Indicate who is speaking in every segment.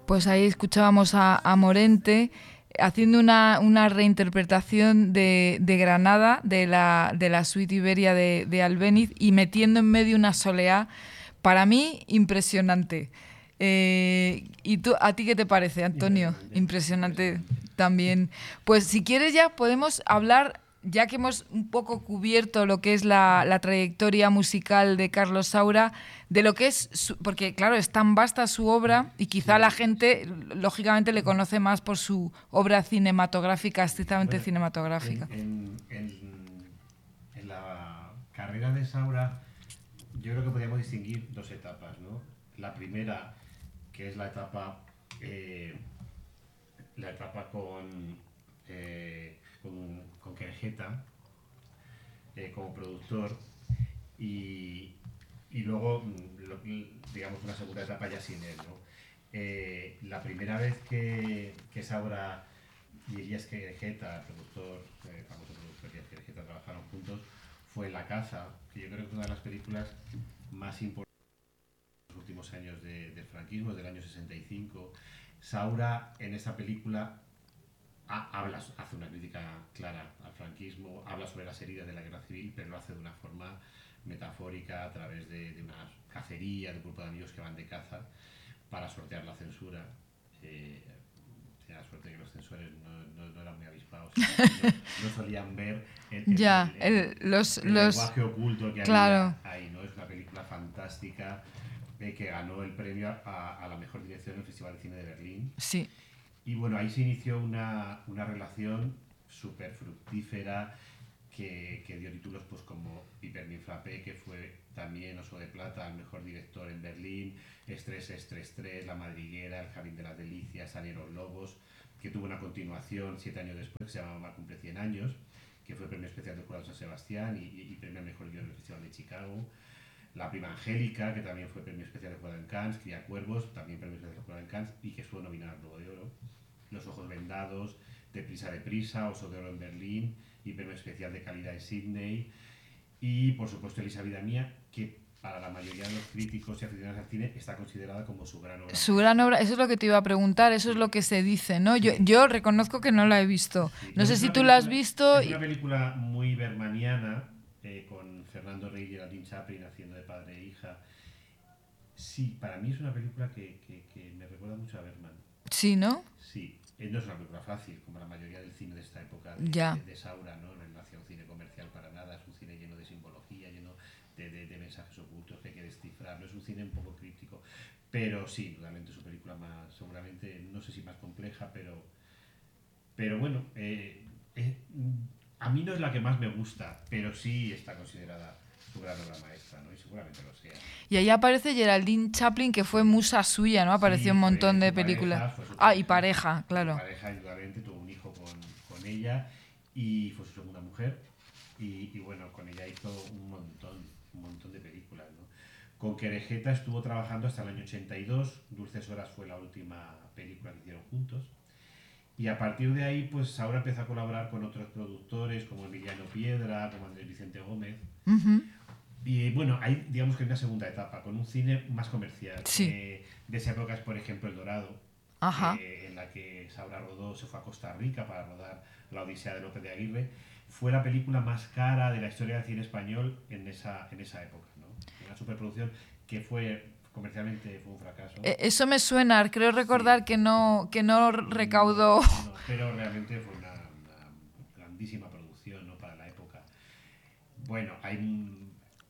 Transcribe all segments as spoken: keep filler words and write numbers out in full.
Speaker 1: Pues ahí escuchábamos a, a Morente haciendo una, una reinterpretación de, de Granada, de la, de la suite Iberia de, de Albéniz, y metiendo en medio una soleá, para mí, impresionante. Eh, ¿Y tú, a ti qué te parece, Antonio? Impresionante, impresionante también. Pues si quieres ya podemos hablar, ya que hemos un poco cubierto lo que es la, la trayectoria musical de Carlos Saura, de lo que es, su, porque claro, es tan vasta su obra y quizá sí. La gente, lógicamente, le conoce más por su obra cinematográfica, estrictamente bueno, cinematográfica.
Speaker 2: En, en, en, en la carrera de Saura, yo creo que podríamos distinguir dos etapas, ¿no? La primera, que es la etapa, eh, la etapa con, eh, con, con Querejeta, eh, como productor, y, y luego, lo, digamos, una segunda etapa ya sin él, ¿no? Eh, la primera vez que, que Saura y Elías Querejeta, productor, eh, famoso productor Elías Querejeta, trabajaron juntos, fue en La Caza, que yo creo que es una de las películas más importantes de los últimos años de, del franquismo, del año sesenta y cinco. Saura en esa película ha, habla, hace una crítica clara al franquismo, habla sobre las heridas de la guerra civil, pero lo hace de una forma metafórica a través de, de una cacería, de un grupo de amigos que van de caza para sortear la censura. Eh, la suerte que los censores no, no, no eran muy avispados, no, no solían ver el, el,
Speaker 1: ya,
Speaker 2: el, el,
Speaker 1: el, los,
Speaker 2: el
Speaker 1: los,
Speaker 2: lenguaje oculto que
Speaker 1: claro.
Speaker 2: había ahí, ¿no? Es una película fantástica eh, que ganó el premio a, a la mejor dirección en el Festival de Cine de Berlín.
Speaker 1: Sí.
Speaker 2: Y bueno, ahí se inició una, una relación súper fructífera que, que dio títulos pues como Hypermin Frappé, que fue también Oso de Plata al mejor director en Berlín, Estrés, Estrés tres, La Madriguera, El Jardín de las Delicias, Salieron Lobos, que tuvo una continuación siete años después, que se llamaba Cumple cien años, que fue premio especial del Jurado de San Sebastián y, y, y premio al mejor guion del Festival de Chicago. La Prima Angélica, que también fue premio especial del Jurado en Cannes, Cría Cuervos, también premio especial del Jurado en Cannes y que estuvo nominada al Globo de Oro. Los Ojos Vendados, Deprisa, Deprisa, Oso de Oro en Berlín y premio especial de calidad en Sydney. Y por supuesto Elisa Vida Mía, que para la mayoría de los críticos y aficionados al cine está considerada como su gran obra.
Speaker 1: Su gran obra, eso es lo que te iba a preguntar, eso sí. Es lo que se dice, ¿no? Sí. Yo, yo reconozco que no la he visto. Sí. No, no sé si tú
Speaker 2: película,
Speaker 1: la has visto.
Speaker 2: Es una película muy bermaniana, eh, con Fernando Rey y Geraldine Chaplin haciendo de padre e hija. Sí, para mí es una película que, que, que me recuerda mucho a Bergman.
Speaker 1: Sí, ¿no?
Speaker 2: Sí, no es una película fácil, como la mayoría del cine de esta época de,
Speaker 1: ya.
Speaker 2: de, de Saura, ¿no? No hacía un cine comercial para nada, es un cine lleno de simbología, lleno de, de, de mensajes ocultos que hay que descifrar, no es un cine un poco críptico, pero sí, realmente es una película más, seguramente, no sé si más compleja, pero, pero bueno, eh, eh, a mí no es la que más me gusta, pero sí está considerada su gran obra maestra, ¿no? Y seguramente lo sea.
Speaker 1: Y ahí aparece Geraldine Chaplin, que fue musa suya, ¿no? Apareció
Speaker 2: sí,
Speaker 1: un montón de
Speaker 2: películas.
Speaker 1: Pareja, ah, y pareja, claro.
Speaker 2: Su pareja, indudablemente, tuvo un hijo con, con ella y fue su segunda mujer. Y, y bueno, con ella hizo un montón, un montón de películas, ¿no? Con Querejeta estuvo trabajando hasta el año ochenta y dos, Dulces Horas fue la última película que hicieron juntos. Y a partir de ahí, pues ahora empezó a colaborar con otros productores como Emiliano Piedra, como Andrés Vicente Gómez.
Speaker 1: Uh-huh.
Speaker 2: Y bueno, hay, digamos que hay una segunda etapa, con un cine más comercial.
Speaker 1: Sí.
Speaker 2: Eh, de esa época es, por ejemplo, El Dorado, eh, en la que Saura rodó, se fue a Costa Rica para rodar La Odisea de López de Aguirre. Fue la película más cara de la historia del cine español en esa, en esa época, ¿no? Una superproducción que fue, comercialmente, fue un fracaso.
Speaker 1: Eso me suena, creo recordar sí. que, no, que no recaudó...
Speaker 2: No, no, pero realmente fue una, una grandísima producción, ¿no? Para la época. Bueno, hay...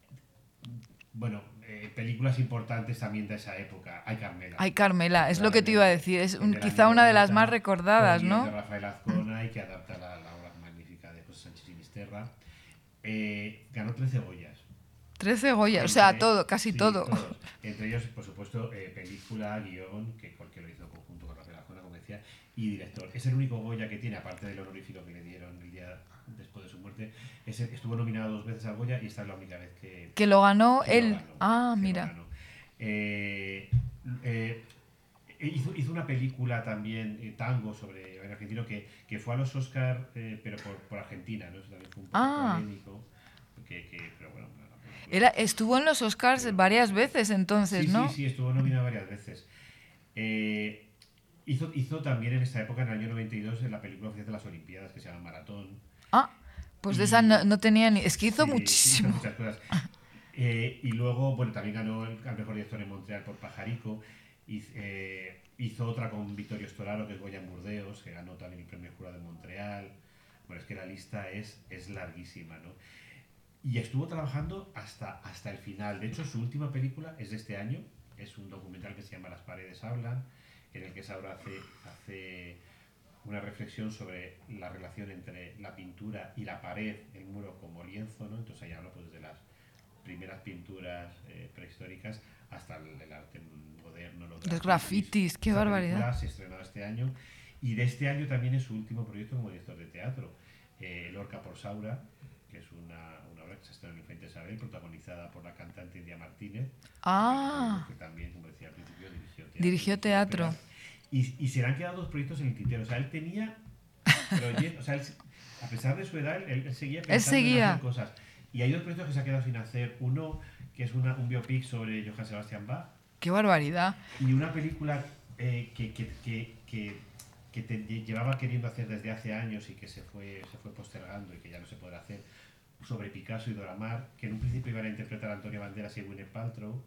Speaker 2: Bueno, eh, películas importantes también de esa época. Hay Carmela.
Speaker 1: Hay Carmela, es lo que te iba a decir. Es un, quizá una de las más recordadas, ¿no?
Speaker 2: De Rafael Azcona y que adapta la, la obra magnífica de José Sánchez Sinisterra. Eh, ganó trece Goyas.
Speaker 1: trece Goyas, o sea, todo, casi
Speaker 2: sí,
Speaker 1: todo.
Speaker 2: Todos. Entre ellos, por supuesto, eh, película, guión, que porque lo hizo en conjunto con Rafael Azcona, como decía, y director. Es el único Goya que tiene, aparte del honorífico que le dieron el día después de su muerte. Ese estuvo nominado dos veces al Goya y esta es la única vez que...
Speaker 1: Que lo ganó
Speaker 2: que
Speaker 1: él.
Speaker 2: Lo ganó,
Speaker 1: ah, mira.
Speaker 2: Eh, eh, hizo, hizo una película también, eh, Tango, sobre el argentino, que, que fue a los Oscars, eh, pero por, por Argentina, ¿no? Eso también fue un poco
Speaker 1: ah.
Speaker 2: polémico. Que, que, pero bueno, no, no, no,
Speaker 1: Era, estuvo en los Oscars pero, varias veces entonces,
Speaker 2: sí,
Speaker 1: ¿no?
Speaker 2: Sí, sí, estuvo nominado varias veces. Eh, Hizo, hizo también en esta época, en el año noventa y dos, en la película oficial de las Olimpiadas, que se llama Maratón.
Speaker 1: Ah, pues de
Speaker 2: Y-
Speaker 1: esa no, no tenía ni... Es que hizo
Speaker 2: Sí, hizo
Speaker 1: muchísimo.
Speaker 2: muchas cosas. Eh, y luego, bueno, también ganó el al mejor director en Montreal por Pajarico. Hiz- eh, hizo otra con Vittorio Storaro, que es Goya en Burdeos, que ganó también el premio Jurado de Montreal. Bueno, es que la lista es, es larguísima, ¿no? Y estuvo trabajando hasta, hasta el final. De hecho, su última película es de este año. Es un documental que se llama Las paredes hablan, en el que Saura hace, hace una reflexión sobre la relación entre la pintura y la pared, el muro como lienzo, ¿no? Entonces ahí habla pues desde las primeras pinturas eh, prehistóricas hasta el, el arte moderno, los
Speaker 1: Los
Speaker 2: grafitis.
Speaker 1: grafitis, qué
Speaker 2: Esta
Speaker 1: barbaridad.
Speaker 2: película se estrenó este año y de este año también es su último proyecto como director de teatro. Eh, Lorca por Saura, que es una, una obra que se estrenó en Infanta Isabel, protagonizada por la cantante India Martínez,
Speaker 1: Ah,
Speaker 2: que también, como decía al principio, dirigió teatro.
Speaker 1: dirigió teatro.
Speaker 2: óperas. Y, y se le han quedado dos proyectos en el tintero. O sea, él tenía proyectos, o sea, él, a pesar de su edad, él, él seguía pensando
Speaker 1: Él seguía.
Speaker 2: en hacer cosas. Y hay dos proyectos que se ha quedado sin hacer. Uno, que es una, un biopic sobre Johann Sebastian Bach,
Speaker 1: Qué barbaridad.
Speaker 2: y una película eh, que, que, que, que, que te llevaba queriendo hacer desde hace años y que se fue, se fue postergando y que ya no se podrá hacer, sobre Picasso y Dora Maar, que en un principio iban a interpretar a Antonio Banderas y Gwyneth Paltrow,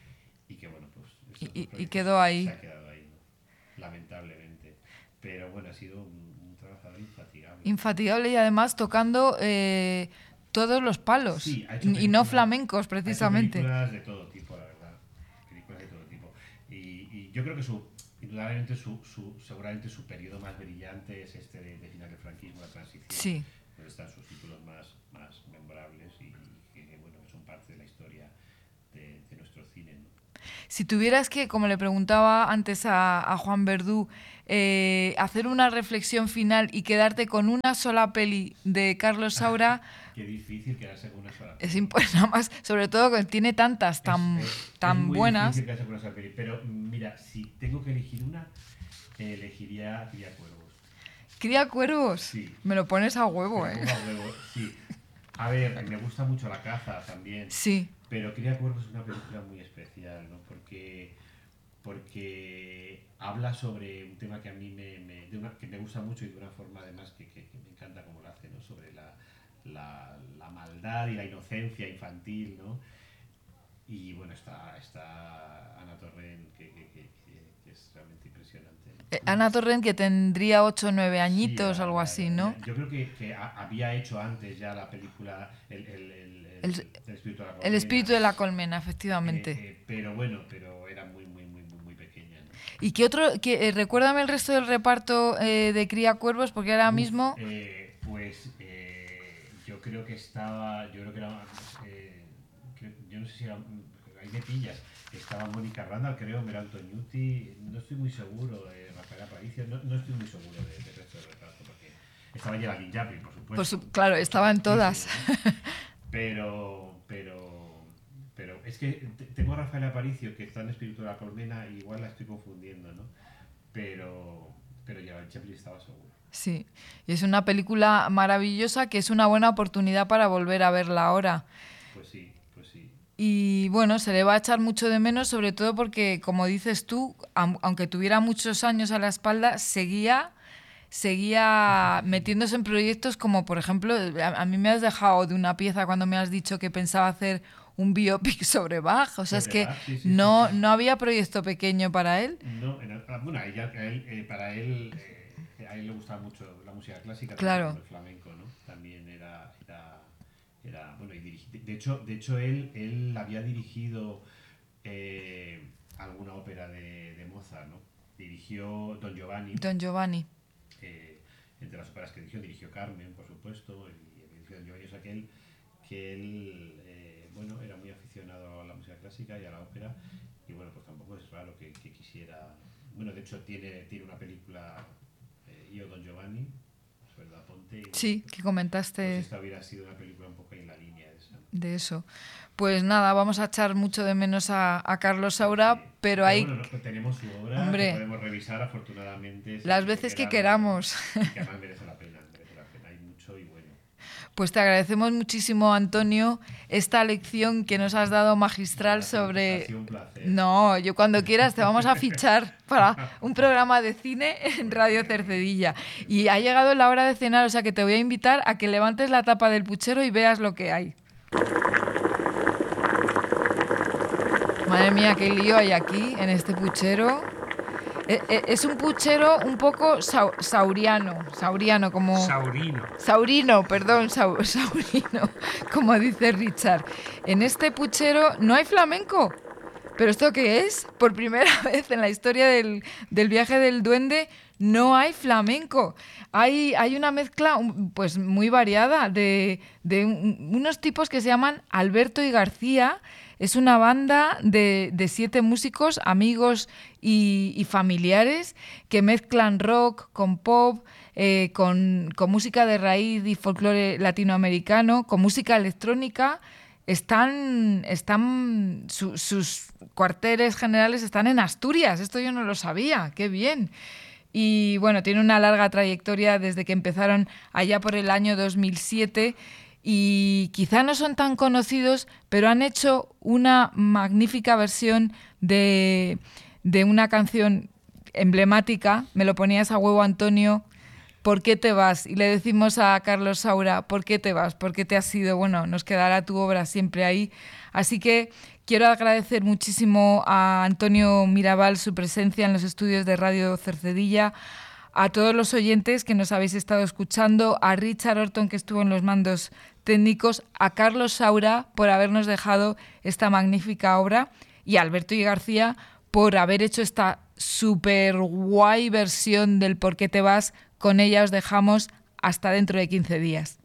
Speaker 2: y que bueno, pues esos
Speaker 1: Y-
Speaker 2: dos
Speaker 1: y- y
Speaker 2: proyectos
Speaker 1: quedó ahí.
Speaker 2: se ha quedado ahí, ¿no? Lamentablemente. Pero bueno, ha sido un, un trabajador infatigable.
Speaker 1: Infatigable y además tocando eh, todos los palos.
Speaker 2: Sí, ha hecho
Speaker 1: y no
Speaker 2: películas-
Speaker 1: flamencos,
Speaker 2: Ha hecho
Speaker 1: precisamente.
Speaker 2: películas de todo tipo, la verdad. Películas de todo tipo. Y, y yo creo que su, indudablemente su, su, seguramente su periodo más brillante es este de, de final del franquismo, la transición.
Speaker 1: Sí.
Speaker 2: Donde están sus títulos más, más memorables y, y que bueno, son parte de la historia de, de nuestro cine, ¿no?
Speaker 1: Si tuvieras que, como le preguntaba antes a, a Juan Verdú, eh, hacer una reflexión final y quedarte con una sola peli de Carlos Saura,
Speaker 2: Qué difícil quedarse con una sola
Speaker 1: es
Speaker 2: peli.
Speaker 1: imp- nada más, sobre todo que tiene tantas tan,
Speaker 2: Es- es-
Speaker 1: tan
Speaker 2: es muy
Speaker 1: buenas.
Speaker 2: difícil quedarse con una sola peli. Pero mira, si tengo que elegir una, eh, elegiría Cría Cuervos.
Speaker 1: Cría cuervos.
Speaker 2: Sí.
Speaker 1: Me lo pones a huevo,
Speaker 2: Me
Speaker 1: ¿eh?
Speaker 2: pongo a huevo, sí. A ver, me gusta mucho La caza también.
Speaker 1: Sí.
Speaker 2: Pero Cría Cuervos es una película muy especial, ¿no? Porque, porque habla sobre un tema que a mí me, me- de una- que me gusta mucho y de una forma además que, que- que me encanta cómo lo hace, ¿no? Sobre la, la, la maldad y la inocencia infantil, ¿no? Y bueno, está, está Ana Torrent, que, que- que- que- que es realmente impresionante, ¿no?
Speaker 1: Eh, Ana Torrent, que tendría ocho o nueve añitos,
Speaker 2: Sí,
Speaker 1: algo
Speaker 2: ya-
Speaker 1: así,
Speaker 2: ya-
Speaker 1: ¿no?
Speaker 2: ya- Yo creo que, que ha- había hecho antes ya la película El, el, el, el-
Speaker 1: El-
Speaker 2: el espíritu de la
Speaker 1: El
Speaker 2: colmena.
Speaker 1: espíritu de la colmena, efectivamente.
Speaker 2: Eh, eh, pero bueno, pero era muy, muy, muy, muy, muy pequeña, ¿no?
Speaker 1: ¿Y qué otro? Que, eh, recuérdame el resto del reparto eh, de Cría Cuervos, porque ahora
Speaker 2: Uf,
Speaker 1: mismo.
Speaker 2: eh, pues eh, yo creo que estaba, yo creo que era, eh, creo- yo no sé si era, ahí me pillas, estaba Mónica Randall, creo, Meral Toñuti, no estoy muy seguro, eh, Rafael Aparicio, no, no estoy muy seguro de- del resto del reparto, porque estaba Geraldine Chaplin, por supuesto.
Speaker 1: Por su- claro, estaba en todas.
Speaker 2: Sí, sí, ¿no? Pero, pero, pero es que te- tengo a Rafael Aparicio, que está en Espíritu de la Colmena, y igual la estoy confundiendo, ¿no? Pero, pero Geraldine Chaplin estaba seguro.
Speaker 1: Sí, y es una película maravillosa que es una buena oportunidad para volver a verla ahora.
Speaker 2: Pues sí, pues sí.
Speaker 1: Y bueno, se le va a echar mucho de menos, sobre todo porque, como dices tú, am- aunque tuviera muchos años a la espalda, seguía, seguía metiéndose en proyectos como, por ejemplo, a, a mí me has dejado de una pieza cuando me has dicho que pensaba hacer un biopic sobre Bach. O sea, es
Speaker 2: Sobre
Speaker 1: que
Speaker 2: Bach, sí, sí,
Speaker 1: no,
Speaker 2: sí, sí.
Speaker 1: no había proyecto pequeño para él.
Speaker 2: No, en el- ah, bueno, a ella- a él, eh, para él, eh, a él le gustaba mucho la música clásica,
Speaker 1: Claro.
Speaker 2: también como el flamenco, ¿no? También era, era, era bueno, y dirigi- de- de hecho, de hecho él, él había dirigido eh, alguna ópera de, de Mozart, ¿no? Dirigió Don Giovanni,
Speaker 1: Don Giovanni.
Speaker 2: eh, entre las óperas que dirigió, dirigió Carmen, por supuesto, y dirigió Don Giovanni, o sea que él, que él eh, bueno, era muy aficionado a la música clásica y a la ópera, y bueno, pues tampoco es raro que, que quisiera, bueno, de hecho tiene, tiene una película, eh, Io Don Giovanni, es verdad, Ponte, y,
Speaker 1: Sí, que
Speaker 2: pues
Speaker 1: comentaste
Speaker 2: esta hubiera sido una película un poco en la línea de esa.
Speaker 1: de eso. Pues nada, vamos a echar mucho de menos a, a Carlos Saura,
Speaker 2: Sí.
Speaker 1: pero hay
Speaker 2: bueno, no, tenemos su obra
Speaker 1: Hombre.
Speaker 2: que podemos revisar afortunadamente
Speaker 1: las
Speaker 2: siempre
Speaker 1: veces que
Speaker 2: queramos,
Speaker 1: queramos.
Speaker 2: y que además merece la pena, merece la pena, hay mucho y bueno.
Speaker 1: Pues te agradecemos muchísimo, Antonio, esta lección que nos has dado magistral sobre...
Speaker 2: Ha sido un placer.
Speaker 1: No, yo cuando quieras te vamos a fichar para un programa de cine en Radio Cercedilla. Y ha llegado la hora de cenar, o sea que te voy a invitar a que levantes la tapa del puchero y veas lo que hay. Madre mía, qué lío hay aquí en este puchero. Es un puchero un poco sau, sauriano, sauriano como...
Speaker 3: Saurino.
Speaker 1: Saurino, perdón, sau, saurino, como dice Richard. En este puchero no hay flamenco. ¿Pero esto qué es? Por primera vez en la historia del, del viaje del duende no hay flamenco. Hay, hay una mezcla pues muy variada de, de un, unos tipos que se llaman Alberto y García. Es una banda de, de siete músicos, amigos y, y familiares, que mezclan rock con pop, eh, con, con música de raíz y folclore latinoamericano, con música electrónica. Están, están su, sus cuarteles generales están en Asturias. Esto yo no lo sabía. ¡Qué bien! Y bueno, tiene una larga trayectoria desde que empezaron allá por el año dos mil siete. Y quizá no son tan conocidos, pero han hecho una magnífica versión de, de una canción emblemática. Me lo ponías a huevo, Antonio. ¿Por qué te vas? Y le decimos a Carlos Saura, ¿por qué te vas? ¿Por qué te has ido? Bueno, nos quedará tu obra siempre ahí. Así que quiero agradecer muchísimo a Antonio Mirabal su presencia en los estudios de Radio Cercedilla, a todos los oyentes que nos habéis estado escuchando, a Richard Orton, que estuvo en los mandos técnicos, a Carlos Saura por habernos dejado esta magnífica obra y a Alberto y García por haber hecho esta súper guay versión del ¿Por qué te vas? Con ella os dejamos hasta dentro de quince días.